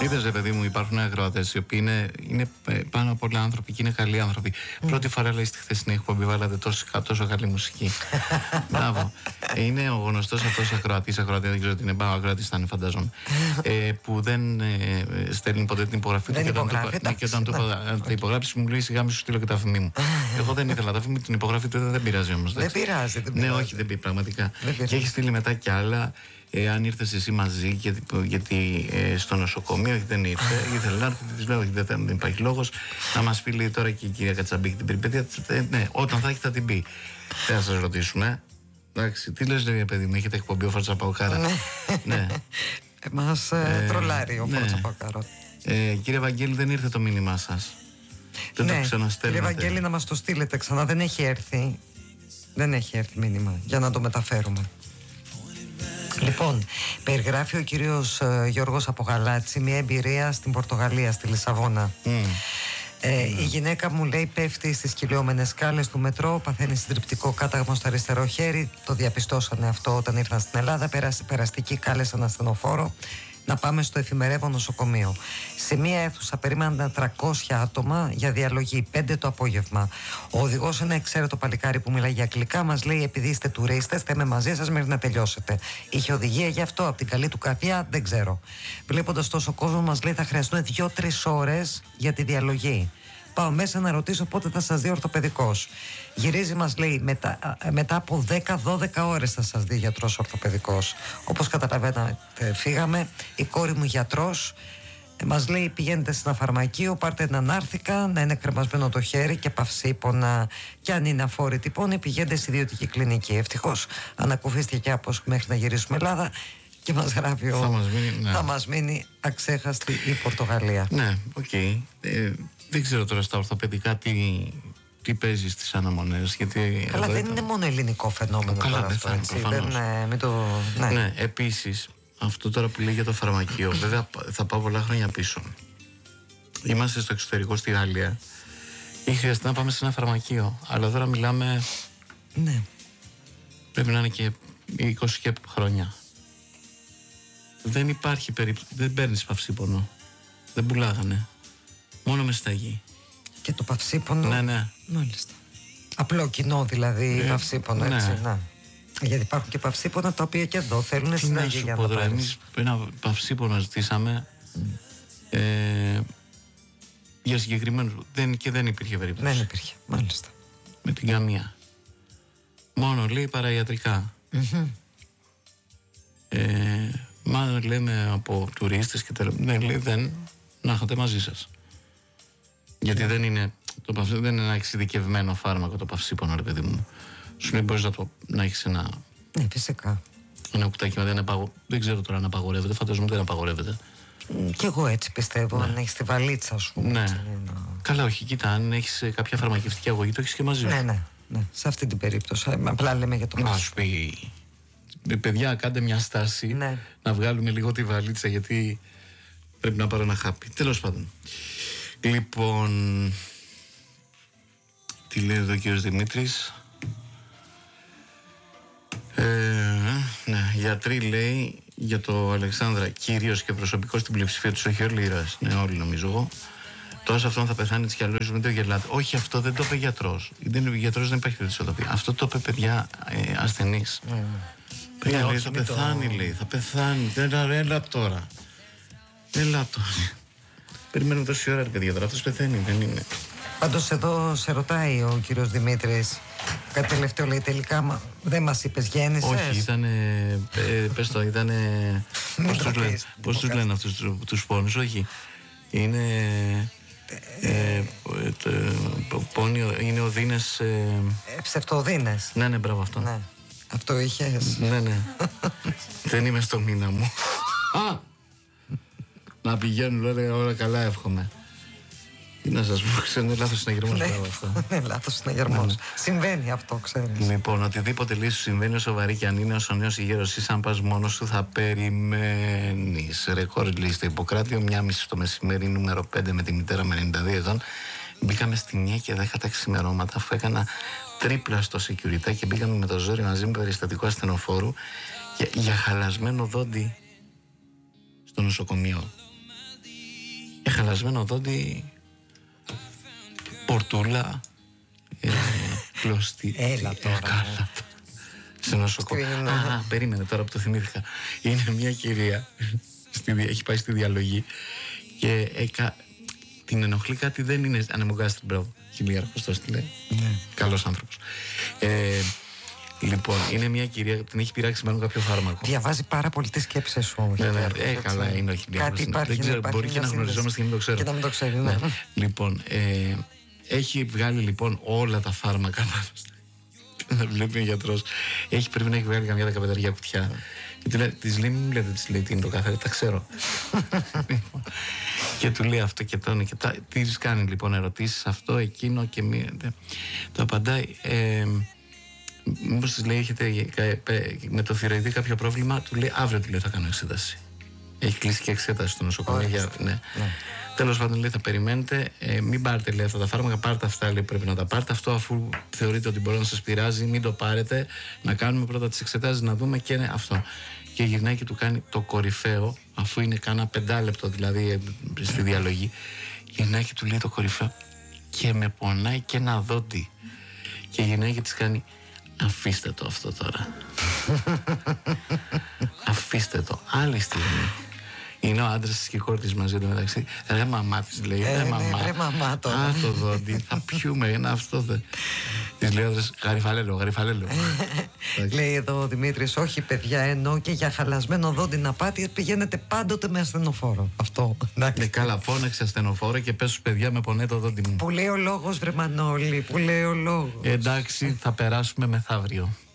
Είδες, ρε παιδί μου, υπάρχουν ακροατές οι οποίοι είναι πάνω απ' όλα άνθρωποι και είναι καλοί άνθρωποι. Πρώτη φορά, λέει, στη χθεσινή εκπομπή βάλατε τόσο καλή μουσική. Μπράβο. Είναι ο γνωστός αυτός ακροατής, δεν ξέρω τι είναι, ακροατής θα είναι, φαντάζομαι, που δεν στέλνει ποτέ την υπογραφή του και όταν του θα υπογράψει μου λέει σιγά μη σου στείλω και τα αφημί μου. Εγώ δεν ήθελα τα αφημί, την υπογραφή του δεν πειράζει όμως. Δεν πειράζει. Ναι, όχι, δεν πει πραγματικά. Και έχει στείλει μετά κι άλλα. Αν ήρθες εσύ μαζί, γιατί στο νοσοκομείο δεν ήρθε, ήθελε να έρθει, της λέω ότι δεν υπάρχει λόγος να μας πει, λέει, τώρα και η κυρία Κατσαμπίκη την περιπέτεια. Ναι, όταν θα έχει θα την πει. Δεν θα σας ρωτήσουμε. Εντάξει, τι λες, λέει, παιδί μου, έχετε εκπομπή ο Φορτσαπαουκάρα. Ναι. Μας τρολάρει ο Φορτσαπαουκάρα. Κύριε Βαγγέλη, δεν ήρθε το μήνυμά σας. Δεν το ξαναστέλνετε. Κύριε Βαγγέλη, να μας το στείλετε ξανά. Δεν έχει έρθει. Δεν έχει έρθει μήνυμα για να το μεταφέρουμε. Λοιπόν, περιγράφει ο κύριος Γιώργος Απογαλάτση μια εμπειρία στην Πορτογαλία, στη Λισαβόνα. Η γυναίκα μου, λέει, πέφτει στις κυλιόμενες σκάλες του μετρό, παθαίνει συντριπτικό κάταγμα στο αριστερό χέρι. Το διαπιστώσανε αυτό όταν ήρθαν στην Ελλάδα. Περαστικοί κάλεσαν ασθενοφόρο να πάμε στο εφημερεύον νοσοκομείο. Σε μία αίθουσα περίμεναν 300 άτομα για διαλογή, 5 το απόγευμα. Ο οδηγός, ένα εξαίρετο παλικάρι που μιλάει για αγγλικά, μας λέει: επειδή είστε τουρίστες, θα είμαι μαζί σας μέχρι να τελειώσετε. Είχε οδηγία γι' αυτό, από την καλή του καρδιά, δεν ξέρω. Βλέποντας τόσο κόσμο, μας λέει: θα χρειαστούν 2-3 ώρες για τη διαλογή. Πάω μέσα να ρωτήσω πότε θα σας δει ορθοπαιδικός. Γυρίζει, μας λέει, μετά από 10-12 ώρες θα σας δει γιατρός ορθοπαιδικός. Όπως καταλαβαίνετε, φύγαμε. Η κόρη μου γιατρός μας λέει: πηγαίνετε σε ένα φαρμακείο, πάρτε έναν άρθικα, να είναι κρεμασμένο το χέρι και παυσίπονα. Και αν είναι αφόρητη πόνη, πηγαίνετε σε ιδιωτική κλινική. Ευτυχώς ανακουφίστηκε κάπως μέχρι να γυρίσουμε Ελλάδα. Και μας γράφει θα μας μείνει αξέχαστη η Πορτογαλία. Ναι, οκ. Δεν ξέρω τώρα στα ορθοπαιδικά τι παίζει στις αναμονές. Καλά, δεν είναι μόνο ελληνικό φαινόμενο. Καλά, ναι, επίσης, αυτό τώρα που λέει για το φαρμακείο, βέβαια θα πάω πολλά χρόνια πίσω. Είμαστε στο εξωτερικό, στη Γαλλία, ή χρειαστεί να πάμε σε ένα φαρμακείο. Αλλά τώρα μιλάμε. Ναι. Πρέπει να είναι και 20 και χρόνια. Δεν υπάρχει περίπτωση. Δεν παίρνεις παυσίπονο. Δεν πουλάγανε. Μόνο με σταγή. Και το παυσίπονο. Ναι. Μάλιστα. Απλό κοινό δηλαδή παυσίπονο, έτσι. Ναι. Να. Γιατί υπάρχουν και παυσίπονα τα οποία και εδώ θέλουν συνέχεια για να πάρεις. Εμείς ένα παυσίπονο ζητήσαμε για συγκεκριμένους. Και δεν υπήρχε περίπτωση. Δεν υπήρχε, μάλιστα. Με την καμία. Μόνο, λέει, παραϊατρικά. Μάλλον λέμε από τουρίστες και τέλος. Ναι, λέει, δεν να έχετε μαζί σας. Γιατί δεν είναι ένα εξειδικευμένο φάρμακο το παυσίπονο, ρε παιδί μου. Σου λέει μπορείς να έχεις ένα. Ναι, φυσικά. Ένα κουτάκι με δεν ξέρω τώρα αν απαγορεύεται. Φαντάζομαι δεν απαγορεύεται. Κι εγώ έτσι πιστεύω. Ναι. Αν έχεις τη βαλίτσα σου. Ναι. Καλά, όχι, κοίτα, αν έχεις κάποια φαρμακευτική αγωγή, το έχεις και μαζί σου. Ναι. Σε αυτή την περίπτωση. Απλά λέμε για το να σου πει. Παιδιά, κάντε μια στάση. Ναι. Να βγάλουμε λίγο τη βαλίτσα, γιατί πρέπει να πάρω ένα χάπι. Τέλος πάντων. Λοιπόν, τι λέει εδώ ο κύριος Δημήτρης. Ναι, γιατροί, λέει, για το Αλεξάνδρα, κυρίως και προσωπικό στην πλειοψηφία τους, όχι όλοι οι ήρωες. Ναι, όλοι νομίζω εγώ. Τόσο αυτόν θα πεθάνει της κι μην το γελάτε. Όχι, αυτό δεν το είπε γιατρός. Γιατρός δεν υπάρχει περίπτωση να το πει. Αυτό το είπε, παιδιά, ασθενής. Παιδιά, λέει, θα πεθάνει, λέει, θα πεθάνει. Έλα τώρα. Περιμένουμε τόση ώρα, παιδιά, τώρα αυτός πεθαίνει, δεν είναι. Πάντως εδώ σε ρωτάει ο κύριος Δημήτρης κάτι τελευταίο, λέει, τελικά δεν μας είπες, γέννησες? Όχι, ήτανε, πες το, ήτανε, πώς τους λένε αυτούς τους πόνους, όχι, είναι πόνιο, είναι οδύνες, ψευτοδύνες. Ναι, μπράβο αυτό. Ναι. Αυτό είχες? Ναι. Δεν είμαι στο μήνα μου. Να πηγαίνουν όλα καλά, εύχομαι. Τι να σας πω, ξέρω, είναι λάθος συναγερμός. Ναι, λάθος συναγερμός. Συμβαίνει αυτό, ξέρεις. Λοιπόν, οτιδήποτε λύση σου συμβαίνει, σοβαρή και αν είναι, όσο νέος ηγέρος είσαι, αν πας μόνος σου θα περιμένεις. Ρεκόρ λίστα Ιπποκράτιο, 1:30 το μεσημέρι, νούμερο 5 με τη μητέρα με 92 ετών. Μπήκαμε στη 1 και 10 τα ξημερώματα, αφού έκανα τρίπλα στο security και μπήκαμε με το ζόρι μαζί με περιστατικό ασθενοφόρου για χαλασμένο δόντι στο νοσοκομείο. χαλασμένο δόντι, πορτούλα, κλωστή. Έλα τώρα. Καλά. Σε νοσοκομείο. Περίμενε τώρα που το θυμήθηκα. Είναι μια κυρία, έχει πάει στη διαλογή και την ενοχλεί κάτι, δεν είναι ανεμογκάστρι, μπράβο. Χιλιάρχος το στείλε. Καλός άνθρωπος. Λοιπόν, είναι μια κυρία, την έχει πειράξει μάλλον κάποιο φάρμακο. Διαβάζει πάρα πολύ τις σκέψεις σου. Καλά, είναι ο Χιλιάρχος. Κάτι υπάρχει. Δεν ξέρω, μπορεί και να γνωριζόμαστε και να μην το ξέρω. Και να μην το ξέρει, ναι. Λοιπόν, έχει βγάλει λοιπόν όλα τα φάρμακα. Να βλέπει ο γιατρός. Πρέπει να έχει βγάλει καμιά 15 κουτιά. Της λέει, μην μου λέτε, της λέει τι είναι το καθένα, τα ξέρω. Και του λέει αυτό και τόνει και της κάνει λοιπόν ερωτήσεις, αυτό, εκείνο και μία. Το απαντάει. Μήπως της λέει, έχετε με το θηροειδή κάποιο πρόβλημα? Του λέει, αύριο του λέει θα κάνω εξέταση. Έχει κλείσει και εξέταση στο νοσοκομείο. Ναι. Τέλος πάντων, λέει, θα περιμένετε. Μην πάρετε, λέει, αυτά τα φάρμακα. Πάρτε αυτά, λέει, πρέπει να τα πάρετε. Αυτό, αφού θεωρείτε ότι μπορεί να σας πειράζει, μην το πάρετε. Να κάνουμε πρώτα τις εξετάσεις, να δούμε και αυτό. Και γυρνάει και του κάνει το κορυφαίο, αφού είναι κάνα 5 λεπτό δηλαδή στη διαλογή. Γυρνάει και του λέει το κορυφαίο. Και με πονάει και ένα δόντι. Και γυρνάει και της κάνει, αφήστε το αυτό τώρα. Αφήστε το. Άλλη στιγμή. Είναι ο άντρας της και η κόρη της μαζί του μεταξύ. Ρε μαμά της λέει. Ρε μαμά τώρα. Α, το δόντι. Θα πιούμε ένα αυτό. Της λέει ο άντρας, γαριφαλέλο. Λέει εδώ ο Δημήτρης, όχι παιδιά, ενώ και για χαλασμένο δόντι να πάτε πηγαίνετε πάντοτε με ασθενοφόρο. Αυτό. Ναι, καλά, φώναξε ασθενοφόρο και πες στους παιδιά, με πονέ το δόντι μου. Που λέει ο λόγος, βρε Μανώλη, που λέει ο λόγος. Εντάξει, θα περάσουμε μεθαύριο.